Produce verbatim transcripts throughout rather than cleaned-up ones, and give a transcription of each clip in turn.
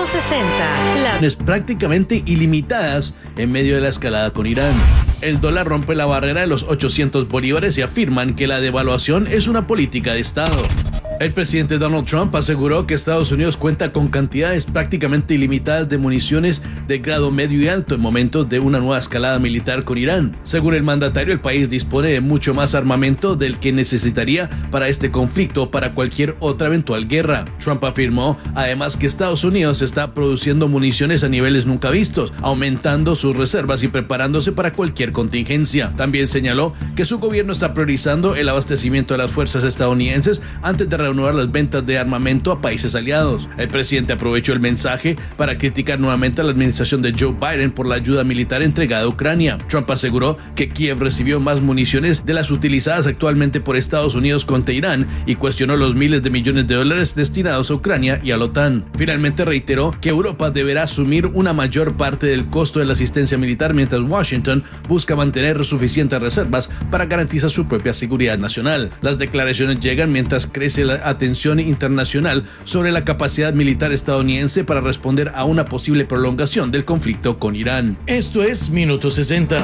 sesenta. Las es prácticamente ilimitadas en medio de la escalada con Irán. El dólar rompe la barrera de los ochocientos bolívares y afirman que la devaluación es una política de Estado. El presidente Donald Trump aseguró que Estados Unidos cuenta con cantidades prácticamente ilimitadas de municiones de grado medio y alto en momentos de una nueva escalada militar con Irán. Según el mandatario, el país dispone de mucho más armamento del que necesitaría para este conflicto o para cualquier otra eventual guerra. Trump afirmó además que Estados Unidos está produciendo municiones a niveles nunca vistos, aumentando sus reservas y preparándose para cualquier contingencia. También señaló que su gobierno está priorizando el abastecimiento de las fuerzas estadounidenses antes de reanudar las ventas de armamento a países aliados. El presidente aprovechó el mensaje para criticar nuevamente a la administración de Joe Biden por la ayuda militar entregada a Ucrania. Trump aseguró que Kiev recibió más municiones de las utilizadas actualmente por Estados Unidos contra Irán y cuestionó los miles de millones de dólares destinados a Ucrania y a la OTAN. Finalmente reiteró que Europa deberá asumir una mayor parte del costo de la asistencia militar mientras Washington busca mantener suficientes reservas para garantizar su propia seguridad nacional. Las declaraciones llegan mientras crece la atención internacional sobre la capacidad militar estadounidense para responder a una posible prolongación del conflicto con Irán. Esto es Minuto sesenta.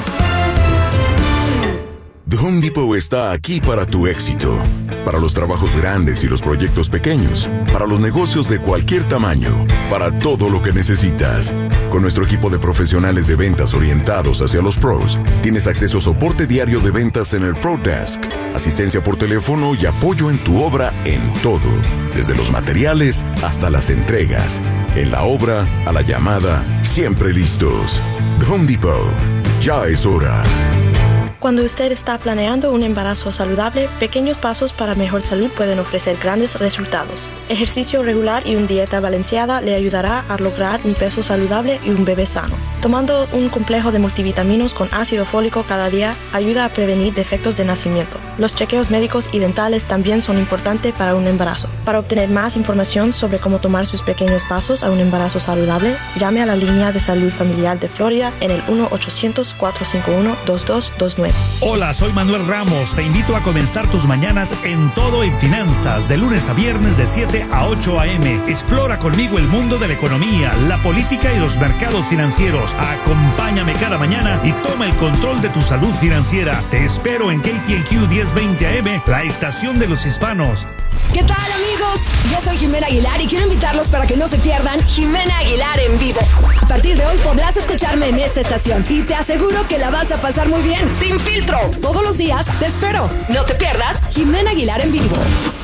The Home Depot está aquí para tu éxito, para los trabajos grandes y los proyectos pequeños, para los negocios de cualquier tamaño, para todo lo que necesitas. Con nuestro equipo de profesionales de ventas orientados hacia los pros, tienes acceso a soporte diario de ventas en el Pro Desk, asistencia por teléfono y apoyo en tu obra en todo, desde los materiales hasta las entregas. En la obra, a la llamada, siempre listos. The Home Depot. Ya es hora. Cuando usted está planeando un embarazo saludable, pequeños pasos para mejor salud pueden ofrecer grandes resultados. Ejercicio regular y una dieta balanceada le ayudará a lograr un peso saludable y un bebé sano. Tomando un complejo de multivitaminos con ácido fólico cada día ayuda a prevenir defectos de nacimiento. Los chequeos médicos y dentales también son importantes para un embarazo. Para obtener más información sobre cómo tomar sus pequeños pasos a un embarazo saludable, llame a la línea de salud familiar de Florida en el uno ochocientos, cuatro cinco uno, dos dos dos nueve. Hola, soy Manuel Ramos. Te invito a comenzar tus mañanas en Todo en Finanzas, de lunes a viernes de siete a ocho a eme. Explora conmigo el mundo de la economía, la política y los mercados financieros. Acompáñame cada mañana y toma el control de tu salud financiera. Te espero en K T N Q diez veinte A M, la estación de los hispanos. ¿Qué tal, amigos? Yo soy Jimena Aguilar y quiero invitarlos para que no se pierdan Jimena Aguilar en vivo. A partir de hoy podrás escucharme en esta estación y te aseguro que la vas a pasar muy bien. Sin filtro. Todos los días te espero. No te pierdas Jimena Aguilar en vivo.